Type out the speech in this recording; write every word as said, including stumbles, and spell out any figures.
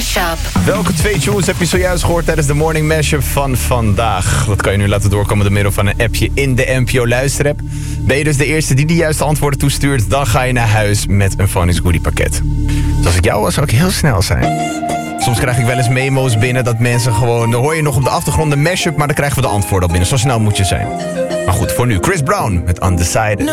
Mashup. Welke twee tunes heb je zojuist gehoord tijdens de Morning Mashup van vandaag? Dat kan je nu laten doorkomen door middel van een appje in de N P O luisterapp. Ben je dus de eerste die de juiste antwoorden toestuurt, dan ga je naar huis met een Phonics Goodie pakket. Dus als ik jou was, zou ik heel snel zijn. Soms krijg ik wel eens memo's binnen dat mensen gewoon... Dan hoor je nog op de achtergrond een mashup, maar dan krijgen we de antwoorden op binnen. Zo snel moet je zijn. Maar goed, voor nu Chris Brown met Undecided.